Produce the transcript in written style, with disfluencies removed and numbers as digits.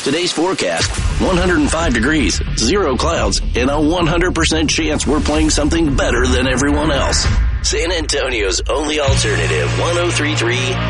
Today's forecast, 105 degrees, 0 clouds, and a 100% chance we're playing something better than everyone else. San Antonio's only alternative, 103.3